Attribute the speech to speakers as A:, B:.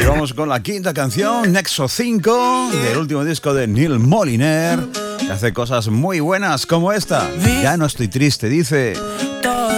A: Y vamos con la quinta canción, Nexo 5, del último disco de Neil Moliner, que hace cosas muy buenas como esta. Ya no estoy triste, dice.